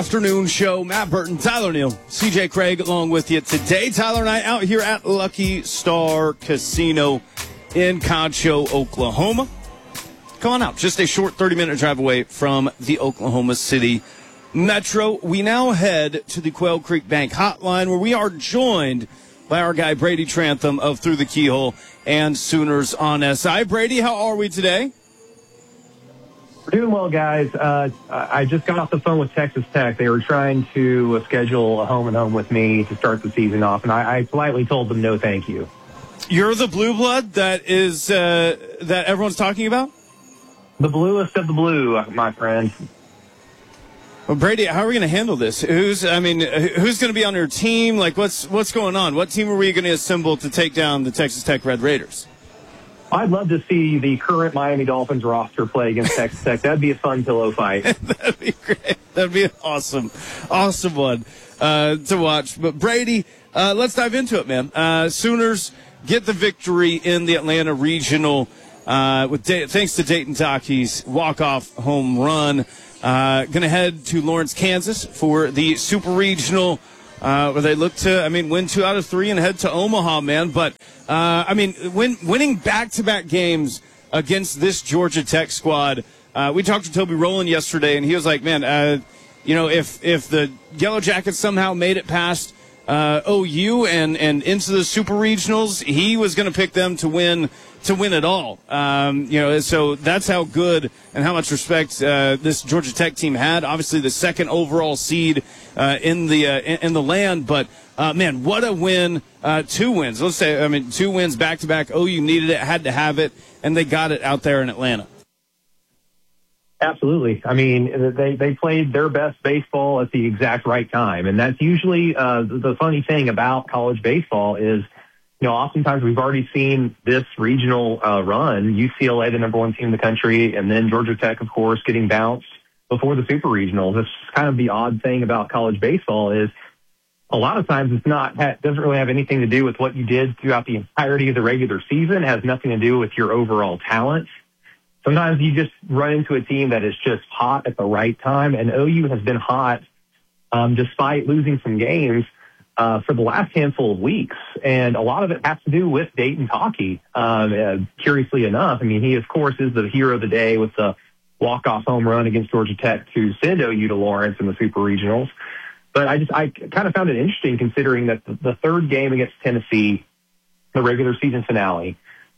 Afternoon show. Matt Burton, Tyler Neal, CJ Craig along with you today. Tyler and I out here at Lucky Star Casino in Concho, Oklahoma. Come on out. Just a short 30-minute drive away from the Oklahoma City Metro. We now head to the Quail Creek Bank hotline where we are joined by our guy Brady Trantham of Through the Keyhole and Sooners on SI. Brady, how are we today? We're doing well, guys. I just got off the phone with Texas Tech. They were trying to schedule a home-and-home with me to start the season off, and I politely told them no thank you. You're the blue blood that is that everyone's talking about? The bluest of the blue, my friend. Well, Brady, how are we going to handle this? Who's going to be on your team? Like, what's going on? What team are we going to assemble to take down the Texas Tech Red Raiders? I'd love to see the current Miami Dolphins roster play against Texas Tech. That'd be a fun pillow fight. That'd be great. That'd be an awesome one to watch. But Brady, let's dive into it, man. Sooners get the victory in the Atlanta Regional thanks to Dayton Taki's walk-off home run. Going to head to Lawrence, Kansas for the Super Regional, where they look to, win 2 out of 3 and head to Omaha, man. But, winning back-to-back games against this Georgia Tech squad, we talked to Toby Rowland yesterday, and he was like, man, if the Yellow Jackets somehow made it past OU and into the Super Regionals, he was going to pick them to win it all. So that's how good and how much respect this Georgia Tech team had. Obviously, the second overall seed in the land, but man, what a win! 2 wins. Let's say, 2 wins back to back. OU needed it, had to have it, and they got it out there in Atlanta. Absolutely. They played their best baseball at the exact right time, and that's usually the funny thing about college baseball is, oftentimes we've already seen this regional run, UCLA, the number 1 team in the country, and then Georgia Tech, of course, getting bounced before the Super Regionals. That's kind of the odd thing about college baseball is a lot of times doesn't really have anything to do with what you did throughout the entirety of the regular season. It has nothing to do with your overall talent. Sometimes you just run into a team that is just hot at the right time, and OU has been hot despite losing some games for the last handful of weeks. And a lot of it has to do with Dayton Taki, curiously enough. He, of course, is the hero of the day with the walk-off home run against Georgia Tech to send OU to Lawrence in the Super Regionals. But I kind of found it interesting considering that the third game against Tennessee, the regular season finale,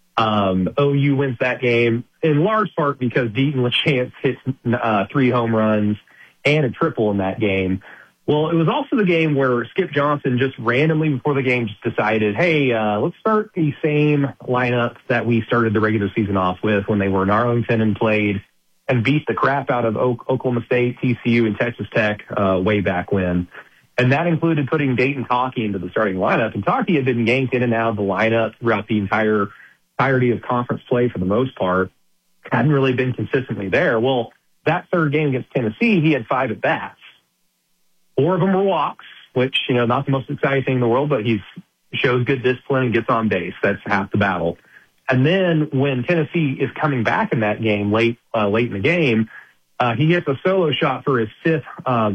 OU wins that game in large part because Deaton LaChance hits 3 home runs and a triple in that game. Well, it was also the game where Skip Johnson just randomly before the game just decided, hey, let's start the same lineup that we started the regular season off with when they were in Arlington and played and beat the crap out of Oklahoma State, TCU, and Texas Tech way back when. And that included putting Dayton Taki into the starting lineup. And Taki had been yanked in and out of the lineup throughout the entirety of conference play for the most part. Hadn't really been consistently there. Well, that third game against Tennessee, he had 5 at-bats. 4 of them were walks, which, not the most exciting thing in the world, but he shows good discipline and gets on base. That's half the battle. And then when Tennessee is coming back in that game late in the game, he hits a solo shot for his 5th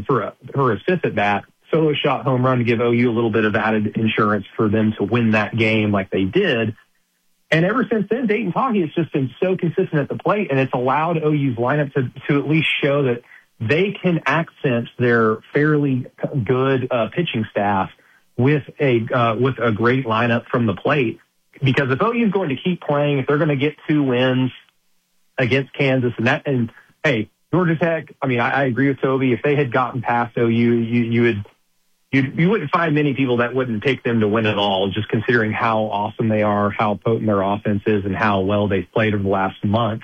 for his 5th at bat, solo shot home run to give OU a little bit of added insurance for them to win that game like they did. And ever since then, Dayton Taki has just been so consistent at the plate, and it's allowed OU's lineup to at least show that they can accent their fairly good pitching staff with a great lineup from the plate. Because if OU is going to keep playing, if they're going to get 2 wins against Kansas and hey, Georgia Tech, I agree with Toby. If they had gotten past OU, you wouldn't find many people that wouldn't pick them to win it all, just considering how awesome they are, how potent their offense is, and how well they've played over the last month.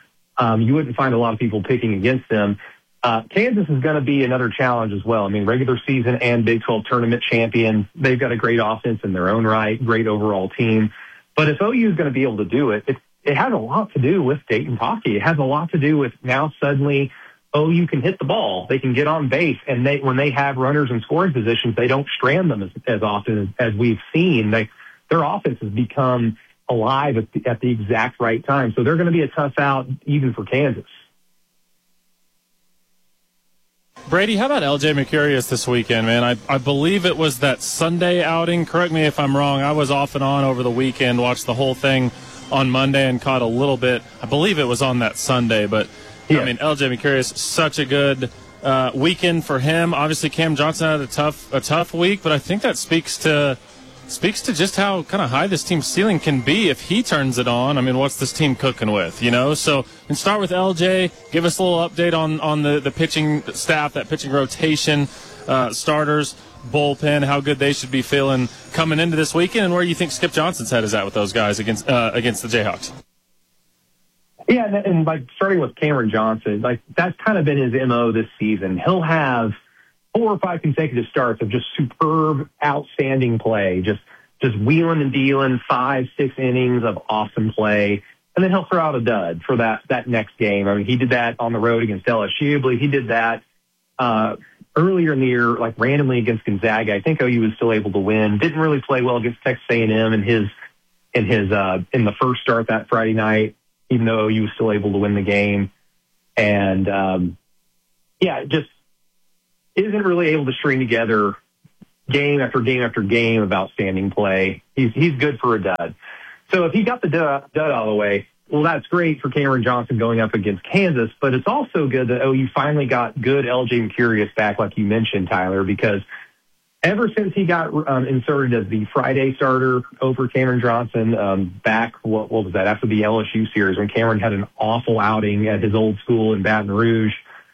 You wouldn't find a lot of people picking against them. Kansas is going to be another challenge as well. Regular season and Big 12 tournament champion. They've got a great offense in their own right, great overall team. But if OU is going to be able to do it, it has a lot to do with Dayton Taki. It has a lot to do with now suddenly OU can hit the ball. They can get on base. And when they have runners in scoring positions, they don't strand them as often as we've seen. Their offense has become alive at the exact right time. So they're going to be a tough out even for Kansas. Brady, how about LJ Mercurius this weekend, man? I believe it was that Sunday outing. Correct me if I'm wrong. I was off and on over the weekend, watched the whole thing on Monday and caught a little bit. I believe it was on that Sunday, but yeah. I mean, LJ Mercurius, such a good weekend for him. Obviously, Cam Johnson had a tough week, but I think that speaks to just how kind of high this team's ceiling can be if he turns it on. I mean, what's this team cooking with, you know? So, and start with LJ. Give us a little update on the pitching staff, that pitching rotation, starters, bullpen, how good they should be feeling coming into this weekend, and where you think Skip Johnson's head is at with those guys against the Jayhawks. Yeah, and like starting with Cameron Johnson, like that's kind of been his MO this season. He'll have 4 or 5 consecutive starts of just superb, outstanding play, just wheeling and dealing, 5-6 innings of awesome play, and then he'll throw out a dud for that next game. I mean, he did that on the road against LSU. I believe he did that earlier in the year, like randomly against Gonzaga. I think OU was still able to win. Didn't really play well against Texas A&M in the first start that Friday night, even though OU was still able to win the game. And just isn't really able to string together game after game after game of outstanding play. He's good for a dud. So if he got the dud out of the way, well, that's great for Cameron Johnson going up against Kansas, but it's also good that OU finally got good LJ Mercurius back, like you mentioned, Tyler, because ever since he got inserted as the Friday starter over Cameron Johnson back, what was that, after the LSU series when Cameron had an awful outing at his old school in Baton Rouge,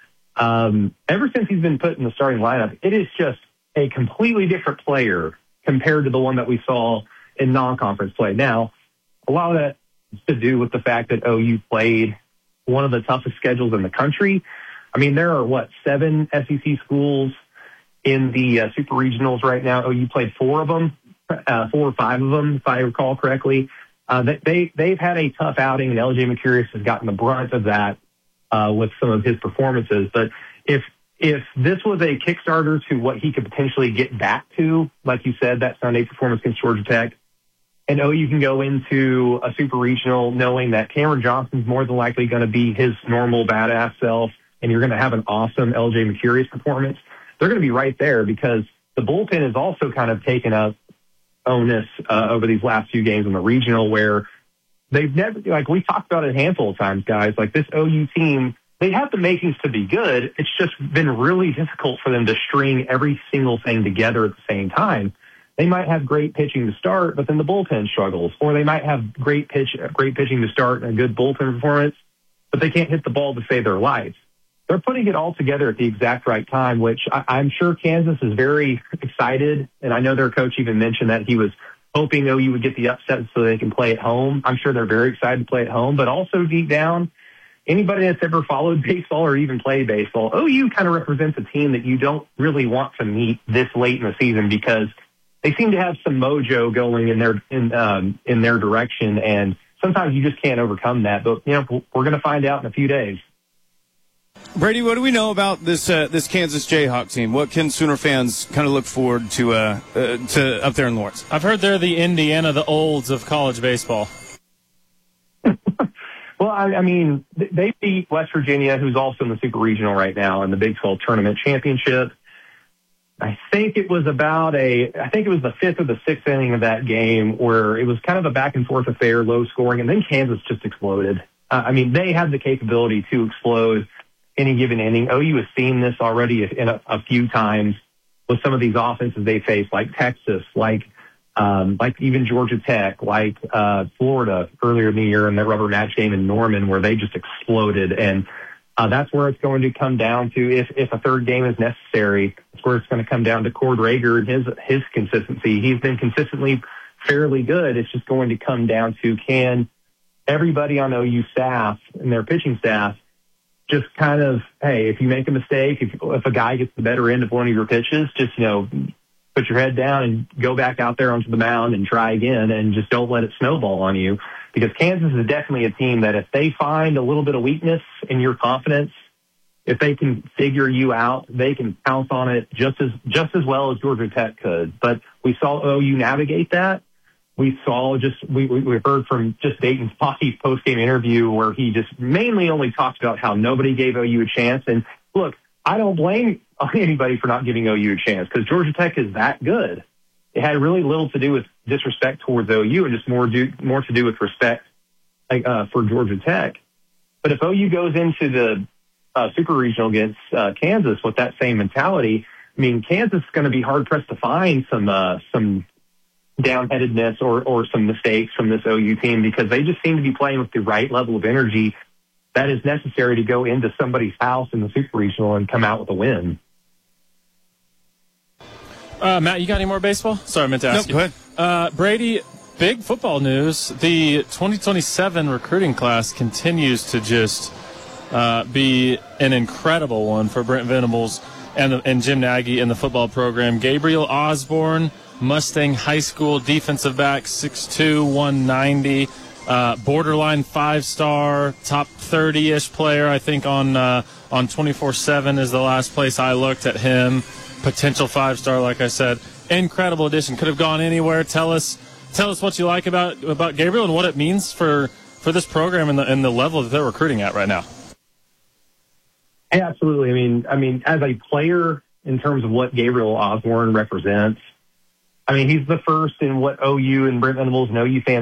ever since he's been put in the starting lineup, it is just a completely different player compared to the one that we saw in non-conference play. Now, a lot of that has to do with the fact that OU played one of the toughest schedules in the country. I mean, there are, 7 SEC schools in the super regionals right now. OU played 4 of them, 4 or 5 of them, if I recall correctly. They've had a tough outing, and LJ Mercurius has gotten the brunt of that with some of his performances. But if this was a Kickstarter to what he could potentially get back to, like you said, that Sunday performance against Georgia Tech, and OU can go into a super regional knowing that Cameron Johnson's more than likely going to be his normal badass self, and you're going to have an awesome LJ Mercurius performance, they're going to be right there because the bullpen has also kind of taken up onus over these last few games in the regional where they've never, like we talked about it a handful of times, guys, like this OU team, they have the makings to be good. It's just been really difficult for them to string every single thing together at the same time. They might have great pitching to start, but then the bullpen struggles, or they might have great pitching to start and a good bullpen performance, but they can't hit the ball to save their life. They're putting it all together at the exact right time, which I'm sure Kansas is very excited. And I know their coach even mentioned that he was hoping OU would get the upset so they can play at home. I'm sure they're very excited to play at home, but also deep down, anybody that's ever followed baseball or even played baseball, OU kind of represents a team that you don't really want to meet this late in the season because they seem to have some mojo going in their direction, and sometimes you just can't overcome that. But we're going to find out in a few days. Brady, what do we know about this Kansas Jayhawk team? What can Sooner fans kind of look forward to up there in Lawrence? I've heard they're the Indiana, the olds of college baseball. Well, I mean, they beat West Virginia, who's also in the Super Regional right now, in the Big 12 Tournament Championship. I think it was the 5th or the 6th inning of that game where it was kind of a back-and-forth affair, low scoring, and then Kansas just exploded. I mean, they have the capability to explode any given inning. OU has seen this already in a few times with some of these offenses they face, like Texas, like even Georgia Tech, like Florida earlier in the year in that rubber match game in Norman where they just exploded. And that's where it's going to come down to if a third game is necessary. That's where it's going to come down to Cord Rager and his consistency. He's been consistently fairly good. It's just going to come down to can everybody on OU staff and their pitching staff just kind of, hey, if you make a mistake, if a guy gets the better end of one of your pitches, just, put your head down and go back out there onto the mound and try again and just don't let it snowball on you. Because Kansas is definitely a team that if they find a little bit of weakness in your confidence, if they can figure you out, they can pounce on it just as well as Georgia Tech could. But we saw OU navigate that. We heard from just Dayton Pocke's post-game interview where he just mainly only talked about how nobody gave OU a chance. And look, I don't blame anybody for not giving OU a chance because Georgia Tech is that good. It had really little to do with disrespect towards OU and just more to do with respect for Georgia Tech. But if OU goes into the Super Regional against Kansas with that same mentality, I mean, Kansas is going to be hard-pressed to find some downheadedness or some mistakes from this OU team because they just seem to be playing with the right level of energy that is necessary to go into somebody's house in the Super Regional and come out with a win. Matt, you got any more baseball? Sorry, I meant to ask you. Go ahead. Brady, big football news. The 2027 recruiting class continues to just be an incredible one for Brent Venables and Jim Nagy in the football program. Gabriel Osborne, Mustang High School defensive back, 6'2", 190, borderline 5-star, top 30-ish player, I think, on 24/7 is the last place I looked at him. Potential 5-star, like I said. Incredible addition. Could have gone anywhere. Tell us what you like about Gabriel and what it means for this program and the level that they're recruiting at right now. Yeah, absolutely. I mean, as a player, in terms of what Gabriel Osborne represents, I mean, he's the first in what OU and Brent Venables and OU fans